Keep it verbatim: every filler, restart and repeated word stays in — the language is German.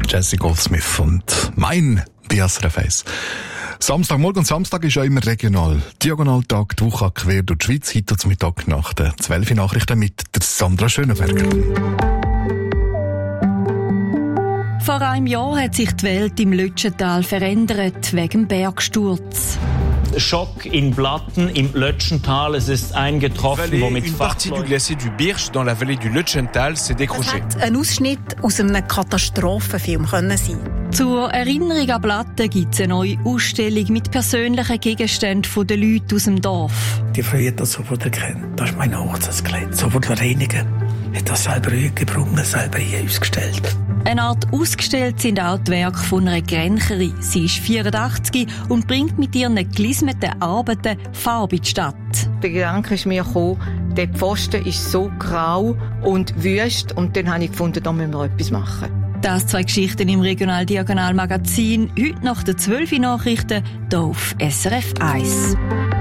Jesse Goldsmith und «Mein» bei S R F eins. Samstagmorgen und Samstag ist ja immer regional. Diagonaltag, die Woche quer durch die Schweiz, heute zum Mittag nach den zwölf Nachrichten mit der Sandra Schönenberger. Vor einem Jahr hat sich die Welt im Lötschental verändert, wegen dem Bergsturz. Schock in Blatten im Lötschental. Es ist eingetroffen, womit Une partie du glacier du Birch dans la vallée du Lötschental s'est décroché. Das hätte ein Ausschnitt aus einem Katastrophenfilm können sein. Zur Erinnerung an Blatten gibt es eine neue Ausstellung mit persönlichen Gegenständen der Leute aus dem Dorf. Die Frau hat das sofort erkannt. Das ist mein Hochzeitskleid. Sofort reinigen. Hat das selber gebrungen, selber hier ausgestellt. Eine Art ausgestellt sind auch die Werke von einer Grencherin. Sie ist vierundachtzig und bringt mit ihren gelismeten Arbeiten Farbe in die Stadt. Der Gedanke ist mir gekommen, der Pfosten ist so grau und wüst und dann habe ich gefunden, da müssen wir etwas machen. Das zwei Geschichten im Regional-Diagonal-Magazin, heute nach den zwölf Nachrichten hier auf S R F eins.